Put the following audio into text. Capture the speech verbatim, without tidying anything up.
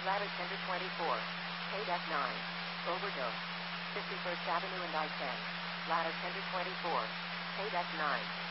Ladder Tender twenty-four. Paid F nine. Overdose. fifty-first Avenue and I ten. Ladder Tender twenty-four. Paid F nine.